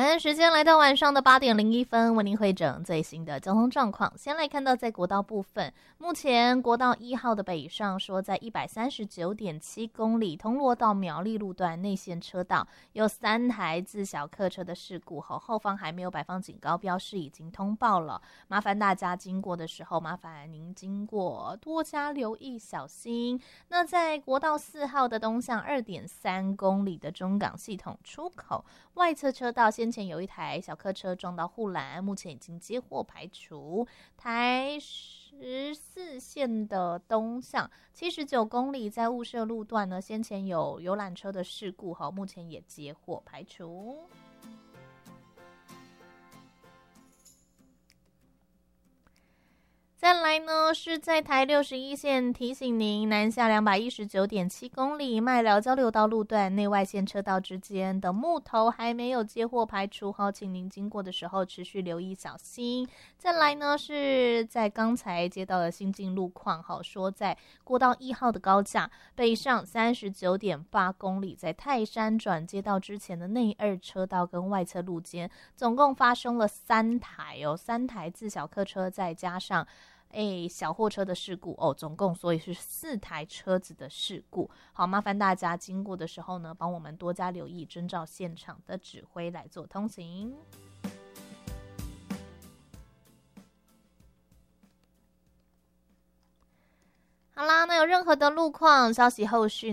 时间来到晚上的8:01，为您汇整最新的交通状况。先来看到在国道部分，目前国道1号的北上说，在139.7公里铜锣到苗栗路段内线车道有3台自小客车的事故，后方还没有摆放警告标示，已经通报了。麻烦大家经过的时候，麻烦您经过多加留意小心。那在国道4号的东向2.3公里的中港系统出口外侧车道，先前有一台小客车撞到护栏，目前已经接获排除。台14线的东向79公里在雾社路段呢，先前有游览车的事故，目前也接获排除。再来呢，是在台61线提醒您，南下219.7公里麦寮交流道路段内外线车道之间的木头还没有接获排除，请您经过的时候持续留意小心。再来呢，是在刚才接到的新进路况，说在国道1号的高架北上39.8公里，在泰山转接道之前的内2车道跟外侧路间，总共发生了3台自小客车再加上小货车的事故总共所以是4台车子的事故。好，麻烦大家经过的时候呢，帮我们多加留意，遵照现场的指挥来做通行。好啦，那有任何的路况消息后续